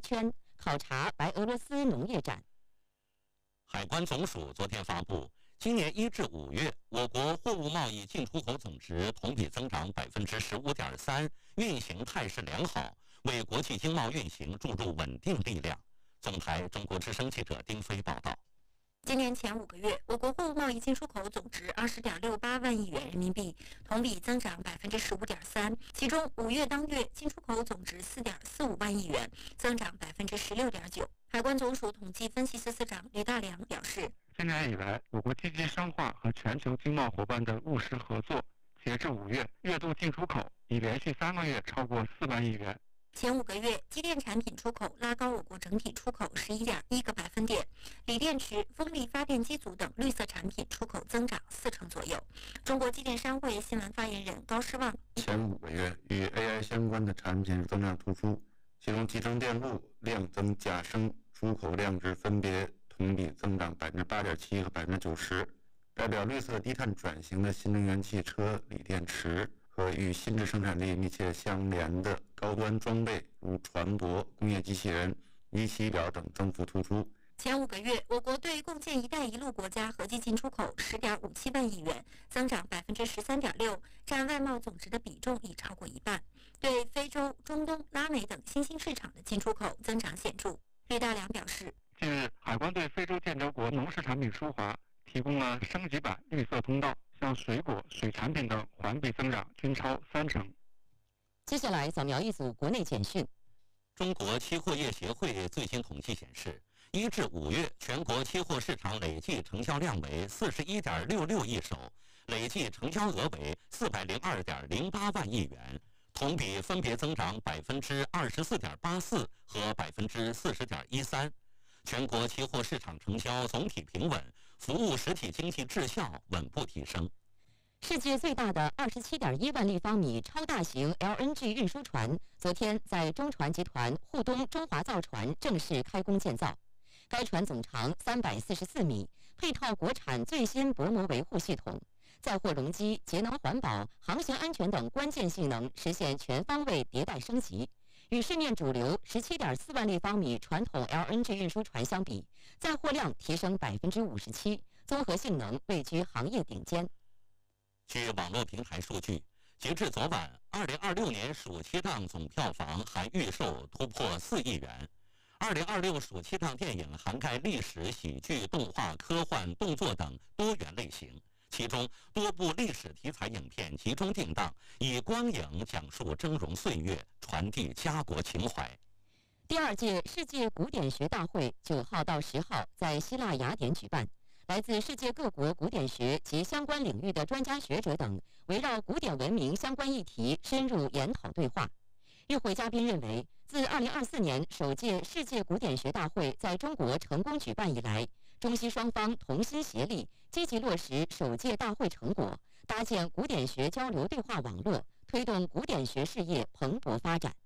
圈，考察白俄罗斯农业展。 海关总署昨天发布，今年1至5月，我国货物贸易进出口总值同比增长15.3%，运行态势良好，为国际经贸运行注入稳定力量。总台中国之声记者丁飞报道。 今年前5个月，我国货物贸易进出口总值20.68万亿元人民币，同比增长15.3%。其中5月当月进出口总值4.45万亿元，增长16.9%。海关总署统计分析司司长吕大良表示， 今年以来，我国积极深化和全球经贸伙伴的务实合作，截至5月，月度进出口已连续3个月超过4万亿元。 前5个月，机电产品出口拉高我国整体出口11.1个百分点，锂电池、风力发电机组等绿色产品出口增长40%左右。中国机电商会新闻发言人高诗旺， 前5个月与 AI 相关的产品增长突出，其中集成电路量增价升，出口量值分别同比增长8.7%和90%。代表绿色低碳转型的新能源汽车、锂电池和与新质生产力密切相连的高端装备，如船舶、工业机器人、仪器仪表等增幅突出。 前5个月，我国对共建“一带一路”国家合计进出口10.57万亿元，增长13.6%，占外贸总值的比重已超过一半。对非洲、中东、拉美等新兴市场的进出口增长显著。吕大良表示， 近日，海关对非洲建交国农事产品输华提供了升级版绿色通道，像水果、水产品等环比增长均超30%。 接下来扫描一组国内简讯。 中国期货业协会最新统计显示，1至5月全国期货市场累计成交量为41.66亿手，累计成交额为402.08万亿元，同比分别增长24.84%和40.13%。全国期货市场成交总体平稳，服务实体经济质效稳步提升。 世界最大的27.1万立方米超大型 LNG 运输船，昨天在中船集团沪东中华造船正式开工建造。该船总长344米，配套国产最新薄膜维护系统，载货容积、节能环保、航行安全等关键性能实现全方位迭代升级。与市面主流17.4万立方米传统 LNG 运输船相比，载货量提升57%，综合性能位居行业顶尖。 据网络平台数据，截至昨晚，2026年暑期档总票房含预售突破4亿元。2026暑期档电影涵盖历史、喜剧、动画、科幻、动作等多元类型，其中多部历史题材影片集中定档，以光影讲述峥嵘岁月，传递家国情怀。 第2届世界古典学大会9号到10号在希腊雅典举办。来自世界各国古典学及相关领域的专家学者等，围绕古典文明相关议题深入研讨对话。与会嘉宾认为，自2024年首届世界古典学大会在中国成功举办以来，中西双方同心协力，积极落实首届大会成果，搭建古典学交流对话网络，推动古典学事业蓬勃发展。